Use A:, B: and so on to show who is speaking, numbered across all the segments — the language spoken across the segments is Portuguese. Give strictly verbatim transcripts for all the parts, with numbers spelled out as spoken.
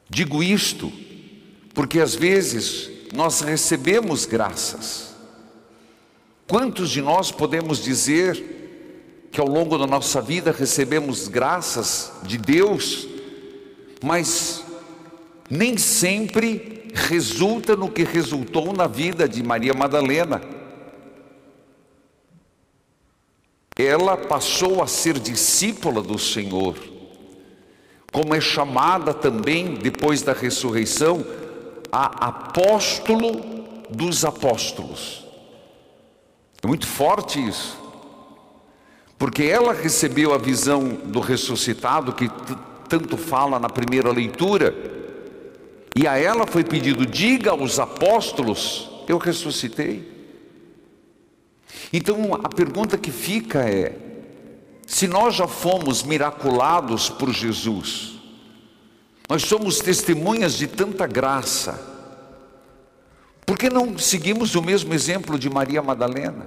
A: Digo isto porque às vezes nós recebemos graças. Quantos de nós podemos dizer que ao longo da nossa vida recebemos graças de Deus, mas nem sempre resulta no que resultou na vida de Maria Madalena. Ela passou a ser discípula do Senhor, como é chamada também, depois da ressurreição, a apóstolo dos apóstolos. É muito forte isso, porque ela recebeu a visão do ressuscitado, que tanto fala na primeira leitura, e a ela foi pedido: diga aos apóstolos, eu ressuscitei. Então a pergunta que fica é: se nós já fomos miraculados por Jesus, nós somos testemunhas de tanta graça, por que não seguimos o mesmo exemplo de Maria Madalena?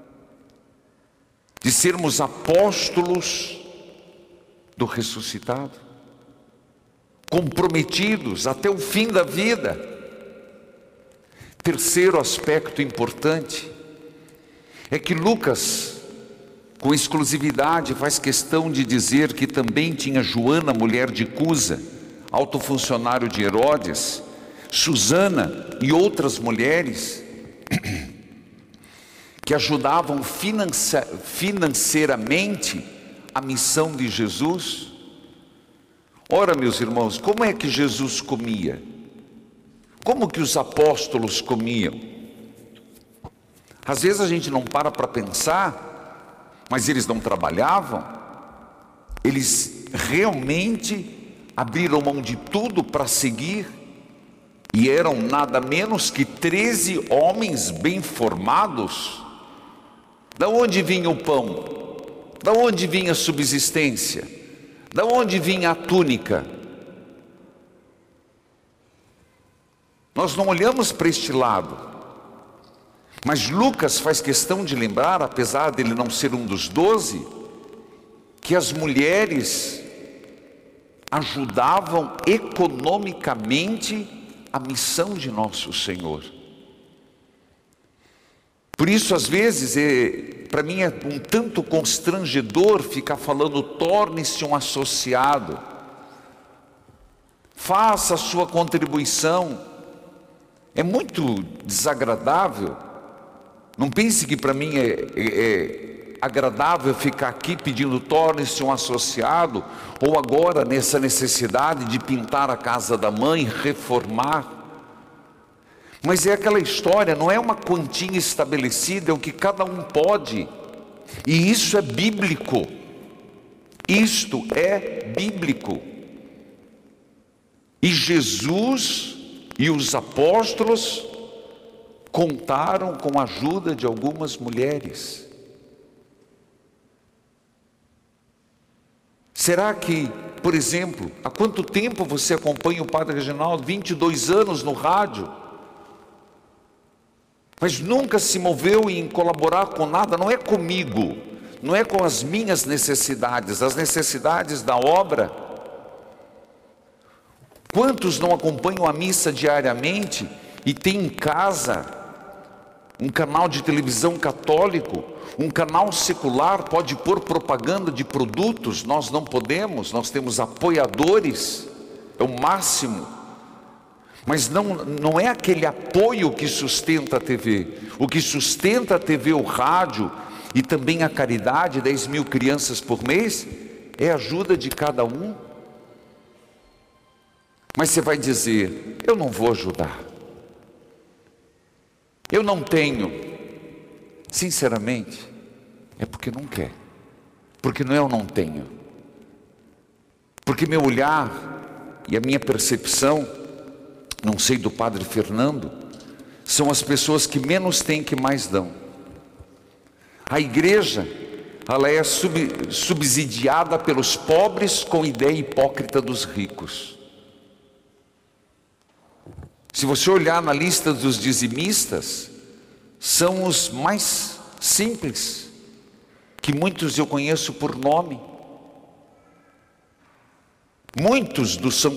A: De sermos apóstolos do ressuscitado, comprometidos até o fim da vida. Terceiro aspecto importante é que Lucas, com exclusividade, faz questão de dizer que também tinha Joana, mulher de Cusa, alto funcionário de Herodes, Susana e outras mulheres que ajudavam financeiramente a missão de Jesus. Ora, meus irmãos, como é que Jesus comia? Como que os apóstolos comiam? Às vezes a gente não para para pensar, mas eles não trabalhavam, eles realmente abriram mão de tudo para seguir, e eram nada menos que treze homens bem formados. Da onde vinha o pão? Da onde vinha a subsistência? Da onde vinha a túnica? Nós não olhamos para este lado, mas Lucas faz questão de lembrar, apesar dele não ser um dos doze, que as mulheres ajudavam economicamente a missão de nosso Senhor. Por isso, às vezes, é, para mim é um tanto constrangedor ficar falando: torne-se um associado, faça a sua contribuição. É muito desagradável. Não pense que para mim é, é, é agradável ficar aqui pedindo: torne-se um associado, ou agora nessa necessidade de pintar a casa da mãe, reformar. Mas é aquela história, não é uma quantia estabelecida, é o que cada um pode, e isso é bíblico. Isto é bíblico. E Jesus e os apóstolos contaram com a ajuda de algumas mulheres. Será que, por exemplo, há quanto tempo você acompanha o Padre Reginaldo? vinte e dois anos no rádio, mas nunca se moveu em colaborar com nada. Não é comigo, não é com as minhas necessidades, as necessidades da obra. Quantos não acompanham a missa diariamente e tem em casa um canal de televisão católico, um canal secular, pode pôr propaganda de produtos? Nós não podemos, nós temos apoiadores, é o máximo. Mas não, não é aquele apoio que sustenta a T V. O que sustenta a T V, o rádio e também a caridade, dez mil crianças por mês, é a ajuda de cada um. Mas você vai dizer: eu não vou ajudar, eu não tenho. Sinceramente, é porque não quer, porque não é eu não tenho, porque meu olhar e a minha percepção, não sei do Padre Fernando, são as pessoas que menos têm que mais dão. A igreja, ela é sub, subsidiada pelos pobres com ideia hipócrita dos ricos. Se você olhar na lista dos dizimistas, são os mais simples, que muitos eu conheço por nome. Muitos dos São